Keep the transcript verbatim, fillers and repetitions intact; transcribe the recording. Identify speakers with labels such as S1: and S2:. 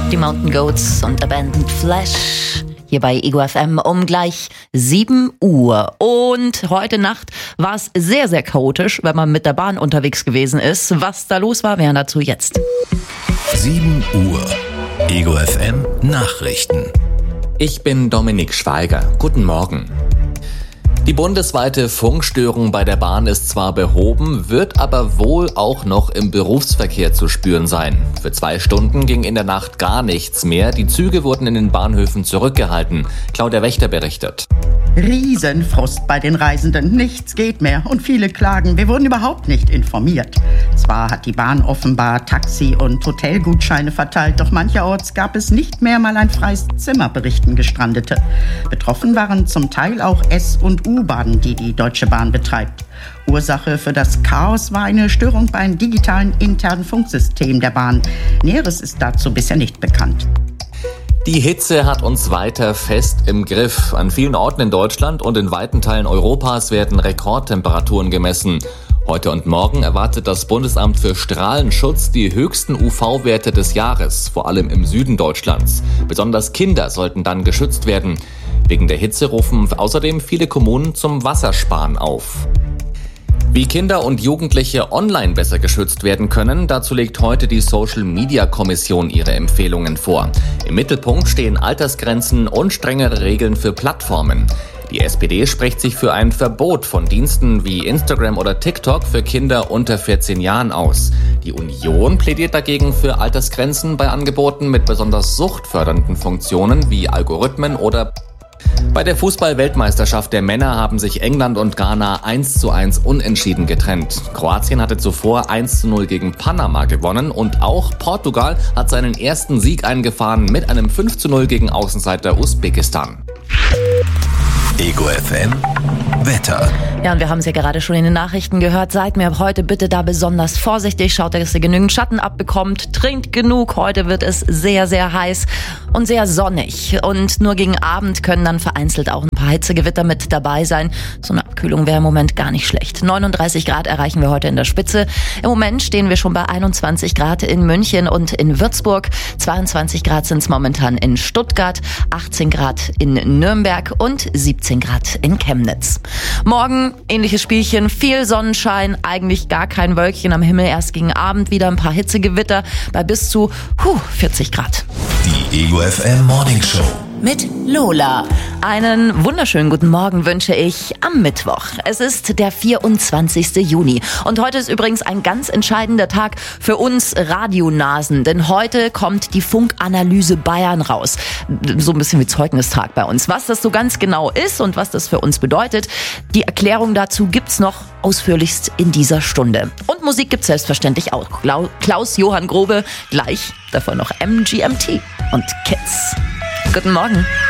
S1: Die Mountain Goats und Abandoned Flesh. Hier bei Ego F M um gleich sieben Uhr. Und heute Nacht war es sehr, sehr chaotisch, wenn man mit der Bahn unterwegs gewesen ist. Was da los war, mehr dazu jetzt.
S2: sieben Uhr. Ego F M Nachrichten.
S3: Ich bin Dominik Schweiger. Guten Morgen. Die bundesweite Funkstörung bei der Bahn ist zwar behoben, wird aber wohl auch noch im Berufsverkehr zu spüren sein. Für zwei Stunden ging in der Nacht gar nichts mehr. Die Züge wurden in den Bahnhöfen zurückgehalten. Claudia Wächter berichtet.
S4: Riesenfrust bei den Reisenden. Nichts geht mehr und viele klagen, wir wurden überhaupt nicht informiert. Zwar hat die Bahn offenbar Taxi- und Hotelgutscheine verteilt, doch mancherorts gab es nicht mehr mal ein freies Zimmer, berichten Gestrandete. Betroffen waren zum Teil auch S- und U-Bahnen, die die Deutsche Bahn betreibt. Ursache für das Chaos war eine Störung beim digitalen internen Funksystem der Bahn. Näheres ist dazu bisher nicht bekannt.
S3: Die Hitze hat uns weiter fest im Griff. An vielen Orten in Deutschland und in weiten Teilen Europas werden Rekordtemperaturen gemessen. Heute und morgen erwartet das Bundesamt für Strahlenschutz die höchsten U V-Werte des Jahres, vor allem im Süden Deutschlands. Besonders Kinder sollten dann geschützt werden. Wegen der Hitze rufen außerdem viele Kommunen zum Wassersparen auf. Wie Kinder und Jugendliche online besser geschützt werden können, dazu legt heute die Social-Media-Kommission ihre Empfehlungen vor. Im Mittelpunkt stehen Altersgrenzen und strengere Regeln für Plattformen. Die S P D spricht sich für ein Verbot von Diensten wie Instagram oder TikTok für Kinder unter vierzehn Jahren aus. Die Union plädiert dagegen für Altersgrenzen bei Angeboten mit besonders suchtfördernden Funktionen wie Algorithmen oder Bei der Fußball-Weltmeisterschaft der Männer haben sich England und Ghana eins zu eins unentschieden getrennt. Kroatien hatte zuvor eins zu null gegen Panama gewonnen und auch Portugal hat seinen ersten Sieg eingefahren mit einem fünf zu null gegen Außenseiter Usbekistan.
S2: Ego F M Wetter.
S1: Ja, und wir haben es ja gerade schon in den Nachrichten gehört. Seid mir ab heute bitte da besonders vorsichtig. Schaut, dass ihr genügend Schatten abbekommt. Trinkt genug. Heute wird es sehr, sehr heiß und sehr sonnig. Und nur gegen Abend können dann vereinzelt auch ein paar Hitzegewitter mit dabei sein. So eine Abkühlung wäre im Moment gar nicht schlecht. neununddreißig Grad erreichen wir heute in der Spitze. Im Moment stehen wir schon bei einundzwanzig Grad in München und in Würzburg. zweiundzwanzig Grad sind es momentan in Stuttgart. achtzehn Grad in Nürnberg und siebzehn Grad in Chemnitz. Morgen ähnliches Spielchen, viel Sonnenschein, eigentlich gar kein Wölkchen am Himmel, erst gegen Abend wieder ein paar Hitzegewitter bei bis zu puh, vierzig Grad.
S2: Die Ego F M Morning Show
S1: Mit Lola. Einen wunderschönen guten Morgen wünsche ich am Mittwoch. Es ist der vierundzwanzigsten Juni und heute ist übrigens ein ganz entscheidender Tag für uns Radionasen, denn heute kommt die Funkanalyse Bayern raus. So ein bisschen wie Zeugnistag bei uns. Was das so ganz genau ist und was das für uns bedeutet, die Erklärung dazu gibt's noch ausführlichst in dieser Stunde. Und Musik gibt's selbstverständlich auch. Klaus-Johann Grobe, gleich davon noch M G M T und Kids. Guten Morgen.